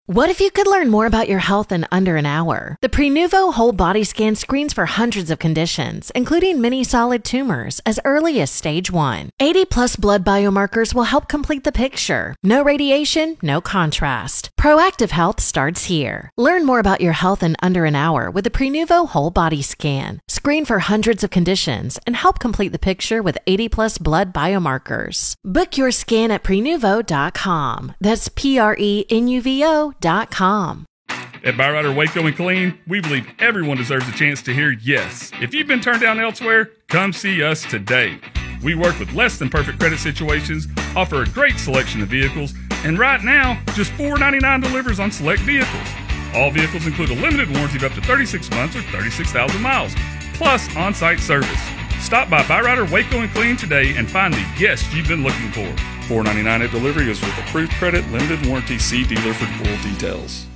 What if you could learn more about your health in under an hour? The Prenuvo Whole Body Scan screens for hundreds of conditions, including many solid tumors, as early as stage 1. 80-plus blood biomarkers will help complete the picture. No radiation, no contrast. Proactive health starts here. Learn more about your health in under an hour with the Prenuvo Whole Body Scan. Screen for hundreds of conditions and help complete the picture with 80-plus blood biomarkers. Book your scan at Prenuvo.com. That's Prenuvo.com. At Byrider Waco and Killeen, we believe everyone deserves a chance to hear yes. If you've been turned down elsewhere, come see us today. We work with less than perfect credit situations, offer a great selection of vehicles, and right now, just $4.99 delivers on select vehicles. All vehicles include a limited warranty of up to 36 months or 36,000 miles, plus on-site service. Stop by Byrider Waco and Killeen today and find the yes you've been looking for. $4.99 at delivery is with approved credit, limited warranty. See dealer for full details.